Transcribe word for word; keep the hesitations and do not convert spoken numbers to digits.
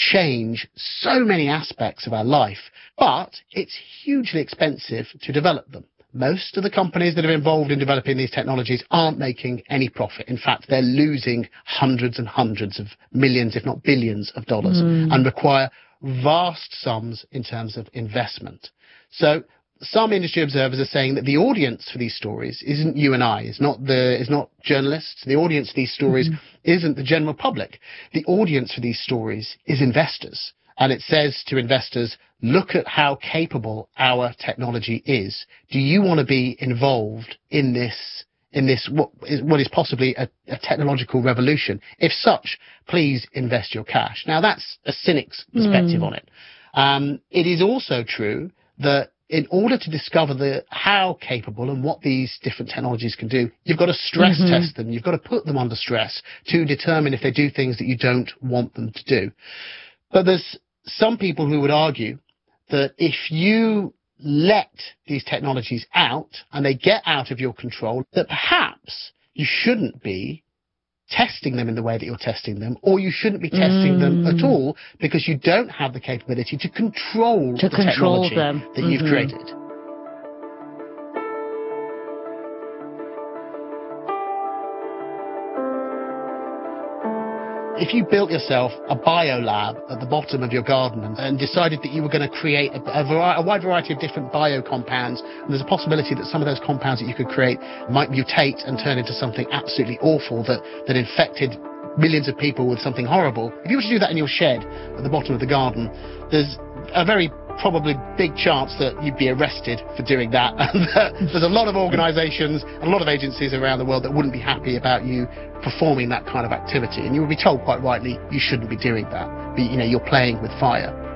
change so many aspects of our life, but it's hugely expensive to develop them. Most of the companies that are involved in developing these technologies aren't making any profit. In fact, they're losing hundreds and hundreds of millions, if not billions of dollars, mm. and require vast sums in terms of investment. So some industry observers are saying that the audience for these stories isn't you and I, it's not the, it's not journalists. The audience for these stories mm-hmm. isn't the general public. The audience for these stories is investors. And it says to investors, look at how capable our technology is. Do you want to be involved in this, in this, what is, what is possibly a, a technological revolution? If such, please invest your cash. Now, that's a cynic's perspective mm. on it. Um, it is also true that in order to discover the how capable and what these different technologies can do, you've got to stress mm-hmm. test them. You've got to put them under stress to determine if they do things that you don't want them to do. But there's some people who would argue that if you let these technologies out and they get out of your control, that perhaps you shouldn't be testing them in the way that you're testing them, or you shouldn't be testing mm. them at all because you don't have the capability to control to the control technology them. that mm-hmm. you've created. If you built yourself a biolab at the bottom of your garden and, and decided that you were going to create a, a, vari- a wide variety of different bio compounds, and there's a possibility that some of those compounds that you could create might mutate and turn into something absolutely awful that, that infected millions of people with something horrible. If you were to do that in your shed at the bottom of the garden, there's a very probably big chance that you'd be arrested for doing that. And there's a lot of organisations, a lot of agencies around the world that wouldn't be happy about you performing that kind of activity. And you would be told quite rightly, you shouldn't be doing that. But, you know, you're playing with fire.